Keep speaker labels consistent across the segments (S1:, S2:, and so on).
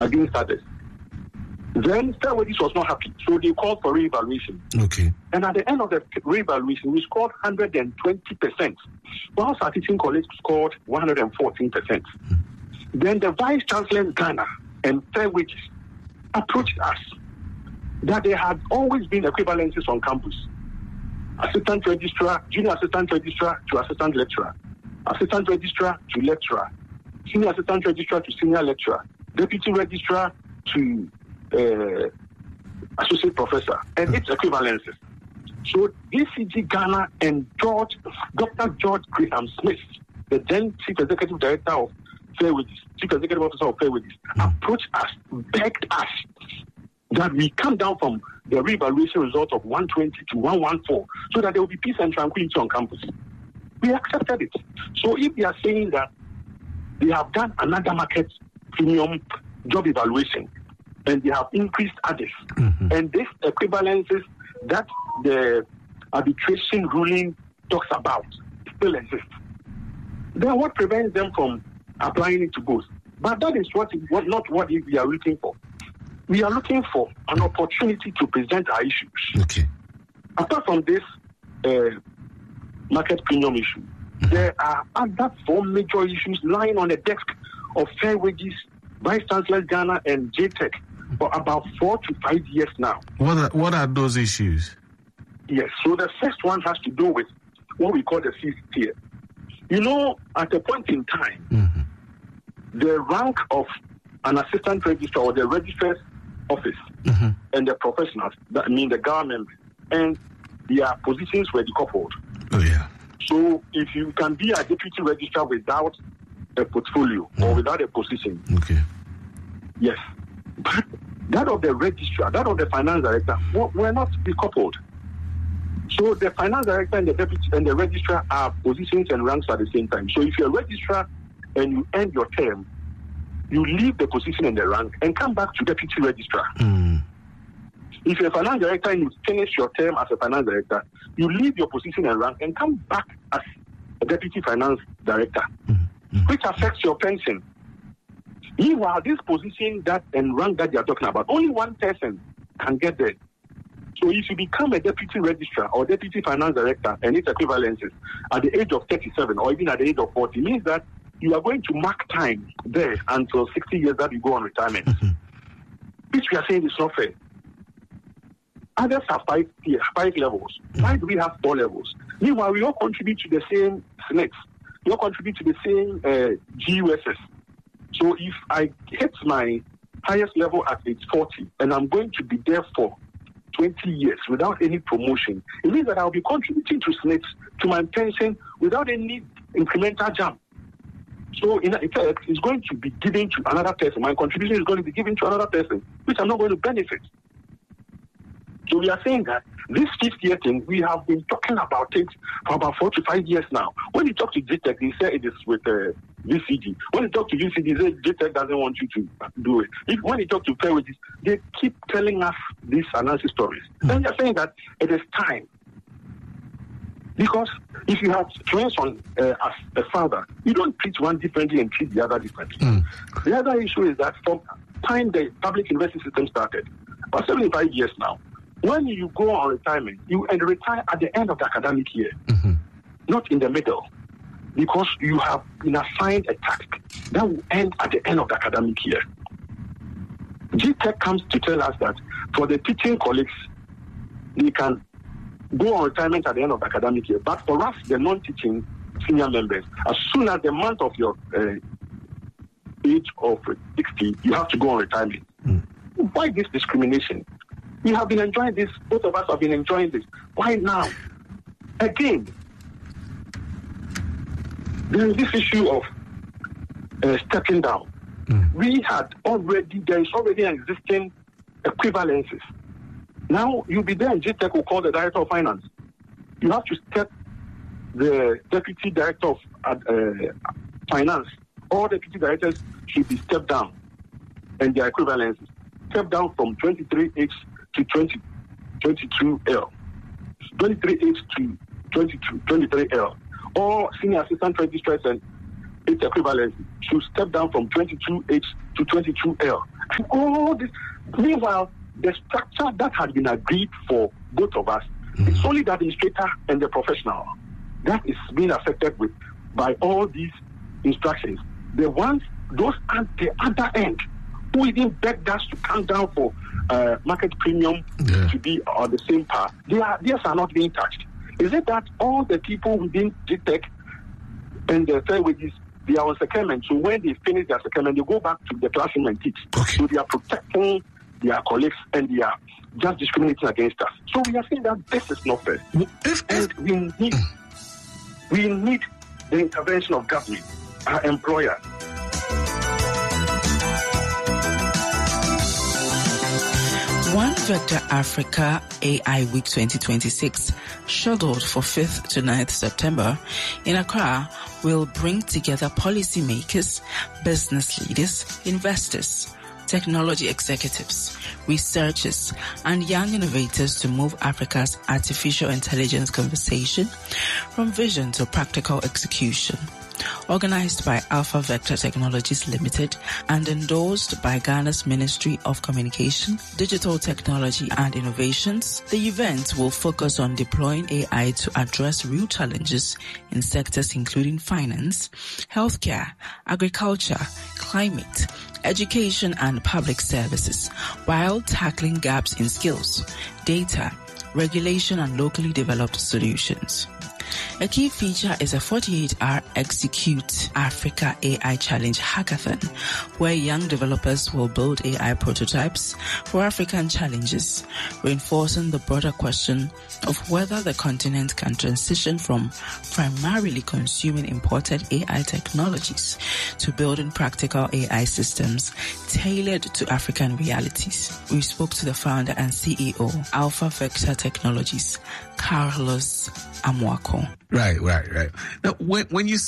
S1: against others. Then Fairways was not happy, so they called for re-evaluation.
S2: Okay.
S1: And at the end of the re-evaluation, we scored 120%, whilst our teaching colleagues scored 114%. Then the Vice Chancellor Ghana and Fairways approached us that there had always been equivalences on campus. Assistant registrar, junior assistant registrar to assistant lecturer, assistant registrar to lecturer, senior assistant registrar to senior lecturer, deputy registrar to associate professor, and its equivalences. So DCG Ghana and Dr. George Graham Smith, the then Chief Executive Director of Fairways, Chief Executive Officer of Fairways, approached us, begged us that we come down from the re-evaluation result of 120 to 114 so that there will be peace and tranquility on campus. We accepted it. So if they are saying that they have done another market premium job evaluation and they have increased others, and this equivalences that the arbitration ruling talks about still exists, then what prevents them from applying it to both? But that is not what we are looking for. We are looking for an opportunity to present our issues.
S2: Okay.
S1: Apart from this market premium issue, there are other 4 major issues lying on the desk of Fairways, Vice Chancellor Ghana, and JTech for about 4 to 5 years now.
S2: What are those issues?
S1: Yes, so the first one has to do with what we call the fifth tier. You know, at a point in time, the rank of an assistant registrar or the registrar's office and the professionals, that mean the government, and their positions were decoupled.
S2: Oh, yeah.
S1: So if you can be a deputy registrar without a portfolio or without a position, yes. But that of the registrar, that of the finance director, were not decoupled. So the finance director and the deputy and the registrar are positions and ranks at the same time. So if you're a registrar and you end your term, you leave the position and the rank and come back to deputy registrar. If you're a finance director and you finish your term as a finance director, you leave your position and rank and come back as a deputy finance director, which affects your pension. Meanwhile, this position that and rank that you're talking about, only one person can get there. So if you become a deputy registrar or deputy finance director and its equivalences at the age of 37 or even at the age of 40, means that you are going to mark time there until 60 years that you go on retirement, which we are saying is not fair. Others have 5 levels. Why do we have 4 levels? Meanwhile, we all contribute to the same SNEX. We all contribute to the same GUSS. So if I hit my highest level at age 40 and I'm going to be there for 20 years without any promotion, it means that I'll be contributing to SNEX, to my pension, without any incremental jump. So in effect, it's going to be given to another person. My contribution is going to be given to another person, which I'm not going to benefit. So we are saying that this 5th year thing, we have been talking about it for about 4 to 5 years now. When you talk to JTech, they say it is with VCG. When you talk to VCG, they say JTech doesn't want you to do it. When you talk to Fairways, they keep telling us these analysis stories. Then they're saying that it is time. Because if you have twins as a father, you don't treat one differently and treat the other differently. The other issue is that from the time the public university system started, about 75 years now, when you go on retirement, you retire at the end of the academic year, not in the middle, because you have been assigned a task that will end at the end of the academic year. GTech comes to tell us that for the teaching colleagues, they can go on retirement at the end of the academic year. But for us, the non-teaching senior members, as soon as the month of your age of 60, you have to go on retirement. Why this discrimination? We have been enjoying this. Both of us have been enjoying this. Why now? Again, there is this issue of stepping down. There is already existing equivalences. Now, you'll be there and JTech will call the director of finance. You have to step the deputy director of finance. All deputy directors should be stepped down and their equivalences. Step down from 23H to 22L. 23H to 23L. All senior assistant registrars and its equivalents should step down from 22H to 22L. And all this. Meanwhile, the structure that had been agreed for both of us, it's only the administrator and the professional that is being affected by all these instructions. The ones, those at the other end, who even begged us to come down for market premium to be on the same path, theirs are not being touched. Is it that all the people within GTech and the third wages, they are on secondment, so when they finish their secondment, they go back to the classroom and teach.
S2: Okay.
S1: So they are protecting their colleagues and they are just discriminating against us. So we are saying that this is not fair. And we need the intervention of government, our employer.
S3: One Vector Africa AI Week 2026, scheduled for 5th to 9th September in Accra, will bring together policymakers, business leaders, investors, technology executives, researchers, and young innovators to move Africa's artificial intelligence conversation from vision to practical execution. Organized by Alpha Vector Technologies Limited and endorsed by Ghana's Ministry of Communication, Digital Technology and Innovations, the event will focus on deploying AI to address real challenges in sectors including finance, healthcare, agriculture, climate, education, and public services, while tackling gaps in skills, data, regulation, and locally developed solutions. A key feature is a 48-hour Execute Africa AI Challenge Hackathon, where young developers will build AI prototypes for African challenges, reinforcing the broader question of whether the continent can transition from primarily consuming imported AI technologies to building practical AI systems tailored to African realities. We spoke to the founder and CEO, Alpha Vector Technologies, Carlos Amoako.
S2: Right. Now, when you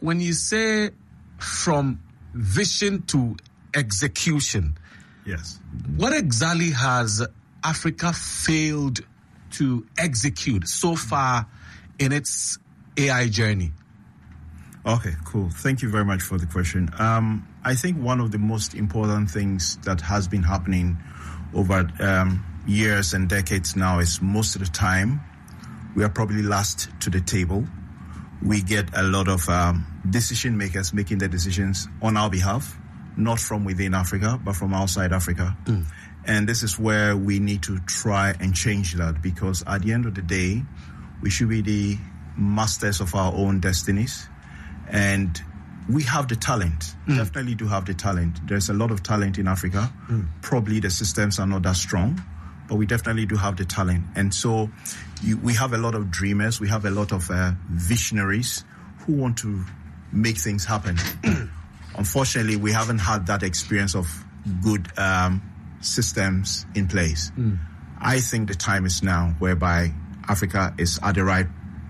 S2: say from vision to execution,
S4: yes,
S2: what exactly has Africa failed to execute so far in its AI journey?
S4: Okay, cool. Thank you very much for the question. I think one of the most important things that has been happening over years and decades now is most of the time we are probably last to the table. We get a lot of decision makers making the decisions on our behalf, not from within Africa, but from outside Africa. And this is where we need to try and change that, because at the end of the day, we should be the masters of our own destinies. And we have the talent, definitely do have the talent. There's a lot of talent in Africa. Probably the systems are not that strong, but we definitely do have the talent. And so we have a lot of dreamers, we have a lot of visionaries who want to make things happen. Unfortunately, we haven't had that experience of good systems in place. I think the time is now whereby Africa is at the right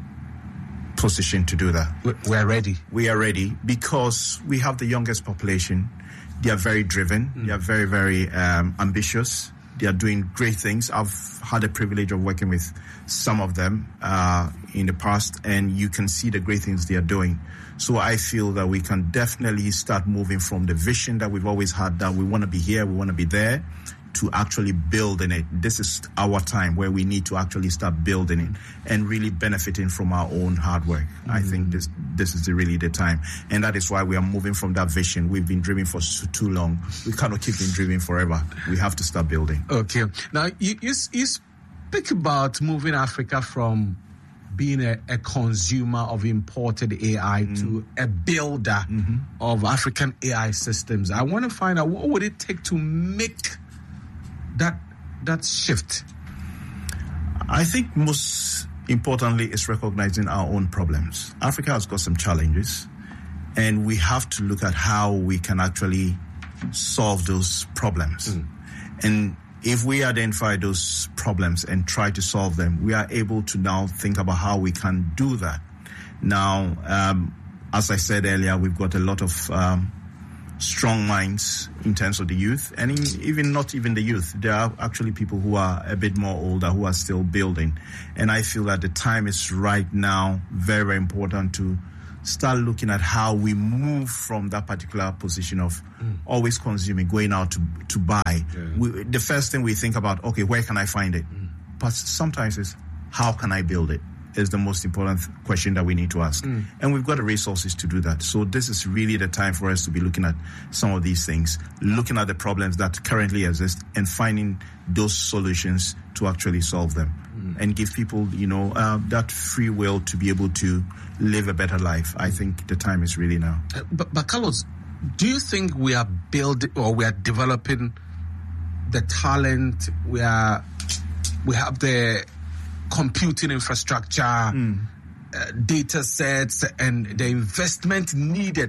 S4: position to do that.
S2: We're ready.
S4: We are ready because we have the youngest population. They are very driven. They are very, very ambitious. They are doing great things. I've had the privilege of working with some of them in the past, and you can see the great things they are doing. So I feel that we can definitely start moving from the vision that we've always had, that we want to be here, we want to be there, to actually building it. This is our time where we need to actually start building it and really benefiting from our own hard work. I think this is really the time. And that is why we are moving from that vision. We've been dreaming for too long. We cannot keep on dreaming forever. We have to start building.
S2: Okay. Now, you speak about moving Africa from being a consumer of imported AI to a builder of African AI systems. I want to find out, what would it take to make that shift?
S4: I think most importantly is recognizing our own problems. Africa has got some challenges, and we have to look at how we can actually solve those problems. And if we identify those problems and try to solve them, we are able to now think about how we can do that. Now, as I said earlier, we've got a lot of strong minds in terms of the youth, and even not even the youth. There are actually people who are a bit more older who are still building. And I feel that the time is right now, very, very important to start looking at how we move from that particular position of always consuming, going out to buy. Yeah. The first thing we think about, okay, where can I find it? But sometimes it's, how can I build it? Is the most important question that we need to ask. And we've got the resources to do that. So this is really the time for us to be looking at some of these things, looking at the problems that currently exist and finding those solutions to actually solve them and give people, that free will to be able to live a better life. I think the time is really now.
S2: But Carlos, do you think we are building or we are developing the talent, we have the computing infrastructure, data sets, and the investment needed,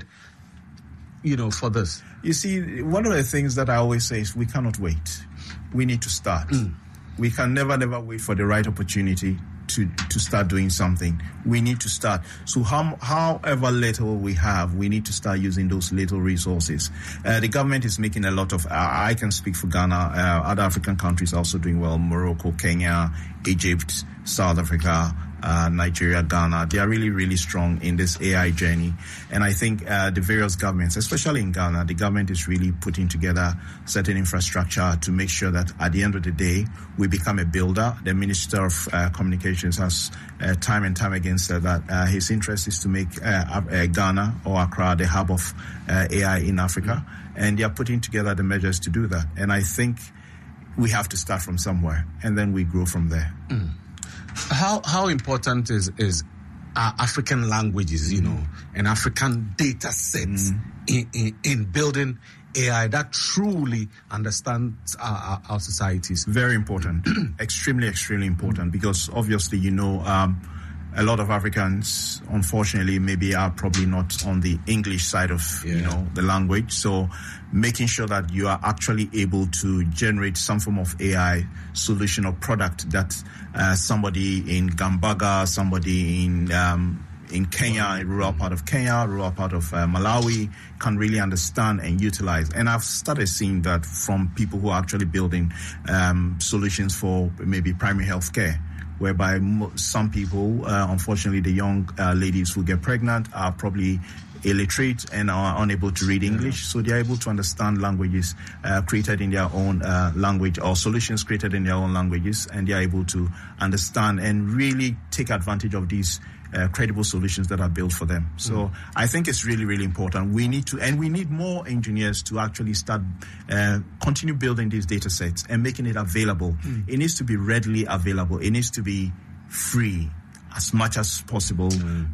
S2: for this?
S4: You see, one of the things that I always say is we cannot wait. We need to start. We can never wait for the right opportunity to start doing something. We need to start. So however little we have, we need to start using those little resources. The government is making a lot of, I can speak for Ghana, other African countries are also doing well, Morocco, Kenya, Egypt, South Africa, Nigeria, Ghana. They are really, really strong in this AI journey. And I think the various governments, especially in Ghana, the government is really putting together certain infrastructure to make sure that at the end of the day, we become a builder. The Minister of Communications has time and time again said that his interest is to make Ghana or Accra the hub of AI in Africa. And they are putting together the measures to do that. And I think we have to start from somewhere, and then we grow from there.
S2: How important is African languages, and African data sets in building AI that truly understands our societies?
S4: Very important. Extremely, extremely important, because obviously, a lot of Africans, unfortunately, maybe are probably not on the English side of, the language. So making sure that you are actually able to generate some form of AI solution or product that somebody in Gambaga, somebody in Kenya, a rural part of Kenya, rural part of Malawi can really understand and utilize. And I've started seeing that from people who are actually building solutions for maybe primary health care, whereby some people, unfortunately, the young ladies who get pregnant are probably illiterate and are unable to read English, so they are able to understand languages created in their own language, or solutions created in their own languages, and they are able to understand and really take advantage of these credible solutions that are built for them. So I think it's really, really important. We need more engineers to actually start, continue building these data sets and making it available. It needs to be readily available. It needs to be free as much as possible.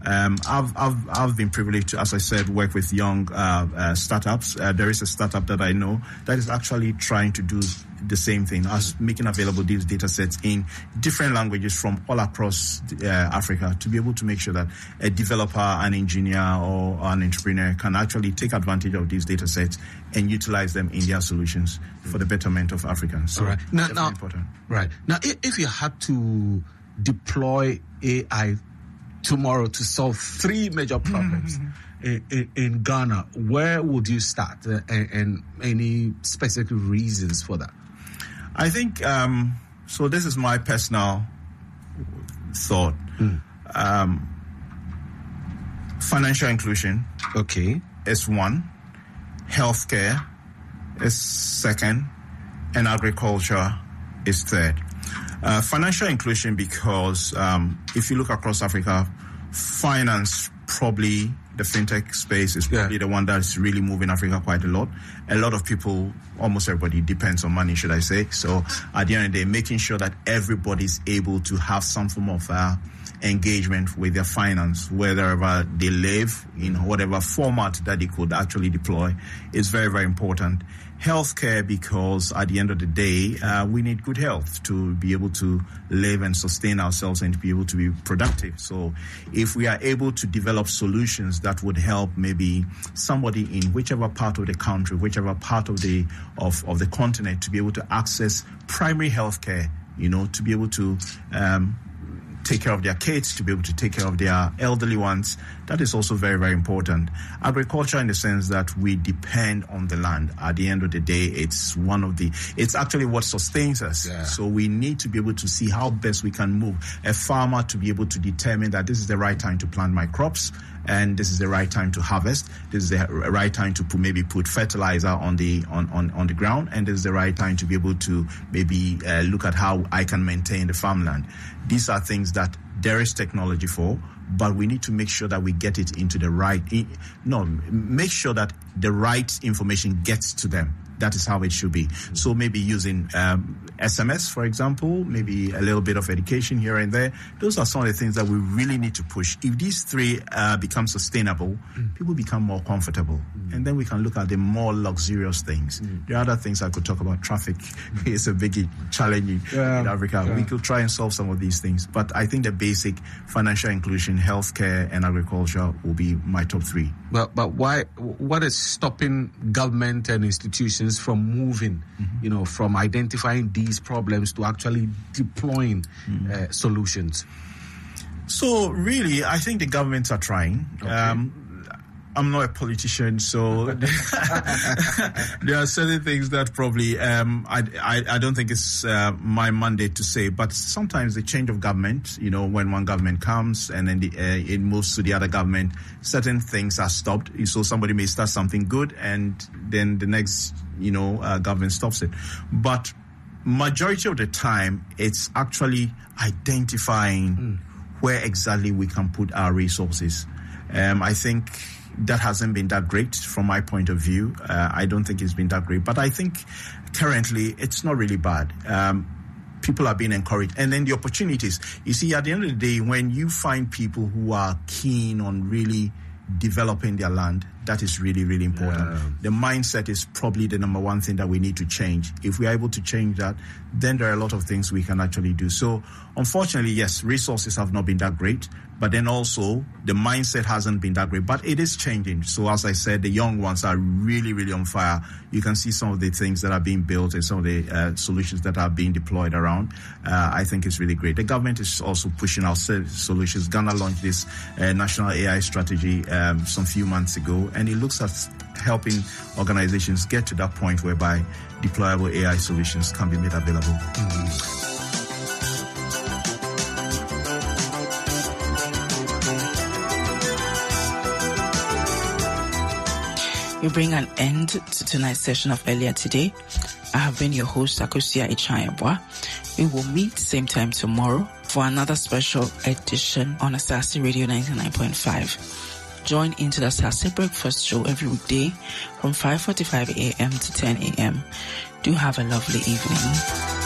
S4: I've been privileged to, as I said, work with young startups. There is a startup that I know that is actually trying to do the same thing, as making available these data sets in different languages from all across Africa, to be able to make sure that a developer, an engineer, or an entrepreneur can actually take advantage of these data sets and utilize them in their solutions for the betterment of Africans. So now, important.
S2: Right. Now, if you had to deploy AI tomorrow to solve three major problems in Ghana, where would you start, and any specific reasons for that?
S4: I think, so this is my personal thought. Financial inclusion is one, healthcare is second, and agriculture is third. Financial inclusion, because if you look across Africa, finance, probably the fintech space is probably the one that's really moving Africa quite a lot. A lot of people, almost everybody, depends on money, should I say. So at the end of the day, making sure that everybody's able to have some form of engagement with their finance, wherever they live, in whatever format that they could actually deploy, is very, very important. Healthcare, because at the end of the day, we need good health to be able to live and sustain ourselves and to be able to be productive. So if we are able to develop solutions that would help maybe somebody in whichever part of the country, whichever part of the continent, to be able to access primary healthcare, to be able to take care of their kids, to be able to take care of their elderly ones, that is also very, very important. Agriculture, in the sense that we depend on the land. At the end of the day, it's actually what sustains us. So we need to be able to see how best we can move a farmer to be able to determine that this is the right time to plant my crops, and this is the right time to harvest. This is the right time to put fertilizer on the ground, and this is the right time to be able to maybe look at how I can maintain the farmland. These are things that there is technology for, but we need to make sure that we get it into the make sure that the right information gets to them. That is how it should be. So maybe using SMS, for example, maybe a little bit of education here and there. Those are some of the things that we really need to push. If these three become sustainable, people become more comfortable. And then we can look at the more luxurious things. There are other things I could talk about. Traffic is a big challenge in Africa. Yeah. We could try and solve some of these things. But I think the basic financial inclusion, healthcare, and agriculture will be my top three.
S2: But why? What is stopping government and institutions from moving, from identifying these problems to actually deploying solutions?
S4: So really, I think the governments are trying. Okay. I'm not a politician, so there are certain things that probably I don't think it's my mandate to say. But sometimes the change of government, when one government comes and then it moves to the other government, certain things are stopped. So somebody may start something good, and then the next government stops it. But majority of the time, it's actually identifying where exactly we can put our resources. I think that hasn't been that great from my point of view. I don't think it's been that great. But I think currently it's not really bad. People are being encouraged. And then the opportunities. You see, at the end of the day, when you find people who are keen on really developing their land, that is really, really important. Yeah. The mindset is probably the number one thing that we need to change. If we are able to change that, then there are a lot of things we can actually do. So, unfortunately, yes, resources have not been that great, but then also the mindset hasn't been that great. But it is changing. So, as I said, the young ones are really, really on fire. You can see some of the things that are being built and some of the solutions that are being deployed around. I think it's really great. The government is also pushing out solutions. Ghana launched this national AI strategy some few months ago, and it looks at helping organizations get to that point whereby deployable AI solutions can be made available.
S3: We bring an end to tonight's session of Earlier Today. I have been your host, Akosia Ichayabwa. We will meet same time tomorrow for another special edition on Asase Radio 99.5. Join into the Asase Breakfast Show every weekday from 5:45 a.m. to 10 a.m. Do have a lovely evening.